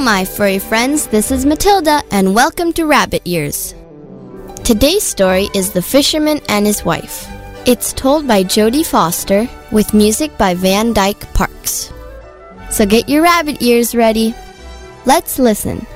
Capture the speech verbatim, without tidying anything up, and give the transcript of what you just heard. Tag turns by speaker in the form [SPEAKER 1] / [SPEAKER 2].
[SPEAKER 1] my furry friends, this is Matilda, and welcome to Rabbit Ears. Today's story is The Fisherman and His Wife. It's told by Jodie Foster, with music by Van Dyke Parks. So get your rabbit ears ready. Let's listen.